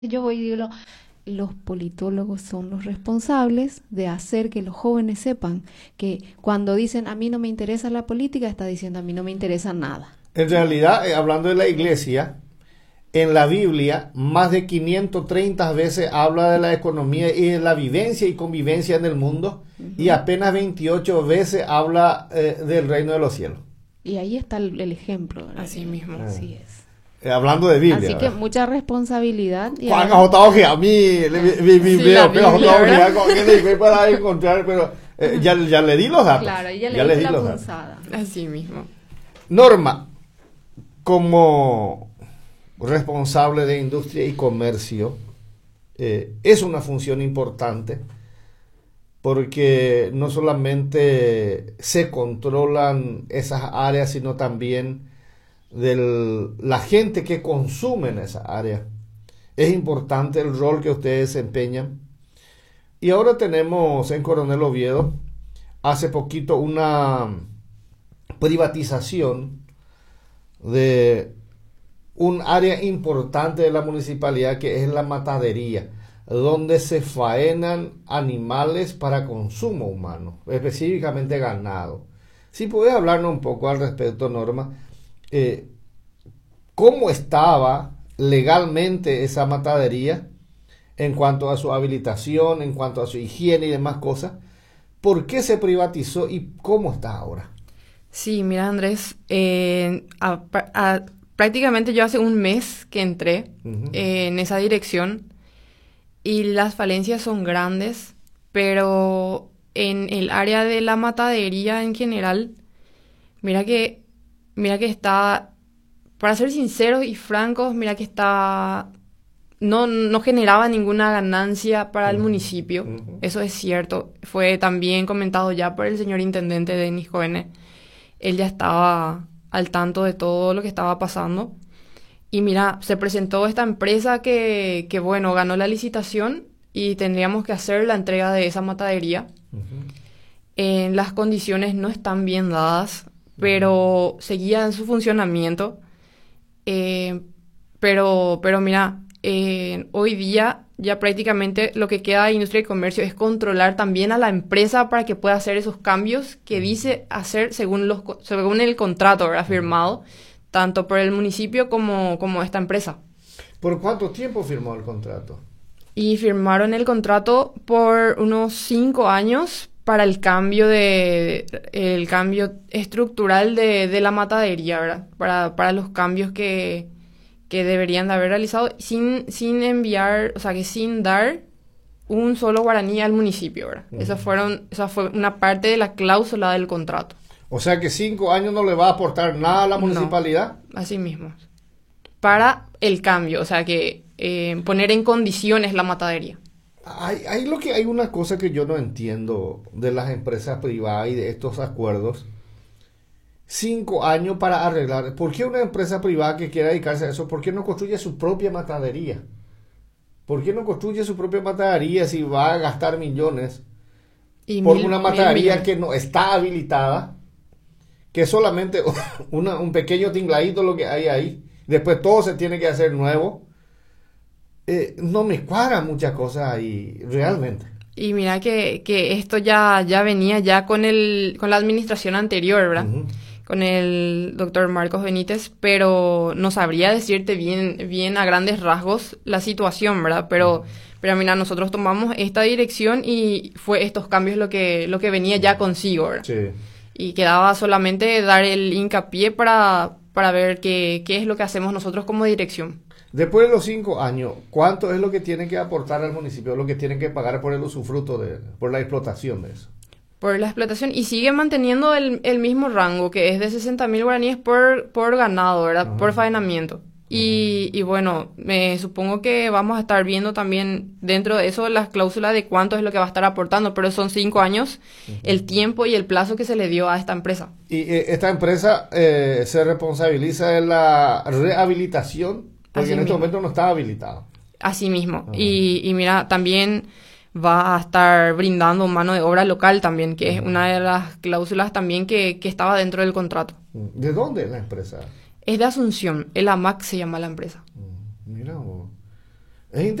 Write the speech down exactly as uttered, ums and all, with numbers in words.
Yo voy y digo, los politólogos son los responsables de hacer que los jóvenes sepan que cuando dicen a mí no me interesa la política, está diciendo a mí no me interesa nada. En realidad, eh, hablando de la iglesia, en la Biblia, más de quinientas treinta veces habla de la economía y de la vivencia y convivencia en el mundo, uh-huh. y apenas veintiocho veces habla eh, del reino de los cielos. Y ahí está el, el ejemplo. ¿verdad? Así mismo. Ah. Así es. Eh, hablando de Biblia. Así que ¿verdad? mucha responsabilidad. Y Juan ahora- J. Ojea, a mí, mi Sí, video, la pero Biblia, J. ¿verdad? Ojea, con que le fue para encontrar, pero eh, ya, ya le di los datos. Claro, ella le ya hizo di la los datos. punzada. Así mismo. Norma, como responsable de industria y comercio, eh, es una función importante porque no solamente se controlan esas áreas, sino también de la gente que consume en esa área. Es importante el rol que ustedes desempeñan. Y ahora tenemos en Coronel Oviedo, hace poquito, una privatización de un área importante de la municipalidad, que es la matadería, donde se faenan animales para consumo humano, específicamente ganado. Si puedes hablarnos un poco al respecto, Norma, eh, ¿cómo estaba legalmente esa matadería en cuanto a su habilitación, en cuanto a su higiene y demás cosas? ¿Por qué se privatizó y cómo está ahora? Sí, mira, Andrés, eh, a- a- prácticamente yo hace un mes que entré Ujú. eh, en esa dirección y las falencias son grandes, pero en el área de la matadería en general, mira que, mira que está, para ser sinceros y francos, mira que está, no, no generaba ninguna ganancia para el Ujú. municipio. Ujú. Eso es cierto. Fue también comentado ya por el señor intendente Denis Jóvenes. Él ya estaba al tanto de todo lo que estaba pasando. Y mira, se presentó esta empresa que, que bueno, ganó la licitación y tendríamos que hacer la entrega de esa matadería. Ujú. En las condiciones no están bien dadas, pero seguía en su funcionamiento. Eh, pero, pero mira, eh, hoy día ya prácticamente lo que queda de industria y comercio es controlar también a la empresa para que pueda hacer esos cambios que dice hacer según los co- según el contrato, ¿verdad? Firmado, tanto por el municipio como, como esta empresa. ¿Por cuánto tiempo firmó el contrato? Y firmaron el contrato por unos cinco años para el cambio de el cambio estructural de, de la matadería, ¿verdad? Para, para los cambios que, que deberían de haber realizado sin, sin enviar, o sea, que sin dar un solo guaraní al municipio, ¿verdad? Ujú. Esa fueron, esa fue una parte de la cláusula del contrato. O sea que cinco años no le va a aportar nada a la No. municipalidad. Así mismo. Para el cambio, o sea, que eh, poner en condiciones la matadería. Hay, hay lo que hay una cosa que yo no entiendo de las empresas privadas y de estos acuerdos. Cinco años para arreglar. ¿Por qué una empresa privada que quiera dedicarse a eso, por qué no construye su propia matadería? ¿Por qué no construye su propia matadería si va a gastar millones Y por mil- una mil matadería millones. que no está habilitada? Que solamente una- un pequeño tingladito lo que hay ahí. Después todo se tiene que hacer nuevo. Eh, no me cuadran muchas cosas ahí, realmente. Y mira que, que esto ya, ya venía ya con el, con la administración anterior, ¿verdad? Ujú. Con el doctor Marcos Benítez, pero no sabría decirte bien, bien a grandes rasgos la situación, ¿verdad? Pero, pero mira, nosotros tomamos esta dirección y fue estos cambios lo que, lo que venía ya consigo, ¿verdad? Sí. Y quedaba solamente dar el hincapié para, para ver qué, qué es lo que hacemos nosotros como dirección. Después de los cinco años, ¿cuánto es lo que tienen que aportar al municipio? Lo que tienen que pagar por el usufruto, de, por la explotación de eso. Por la explotación y sigue manteniendo el, el mismo rango que es de sesenta mil guaraníes por, por ganado, ¿verdad? Ajá. Por faenamiento. Y, y bueno, me supongo que vamos a estar viendo también dentro de eso las cláusulas de cuánto es lo que va a estar aportando, pero son cinco años el tiempo y el plazo que se le dio a esta empresa. Y eh, esta empresa eh, se responsabiliza de la rehabilitación, porque Así en este mismo. momento no está habilitado. Así mismo. Ajá. Y, y mira, también va a estar brindando mano de obra local también, que es una de las cláusulas también que, que estaba dentro del contrato. ¿De dónde es la empresa? Es de Asunción, el AMAC se llama la empresa. Mira vos. Es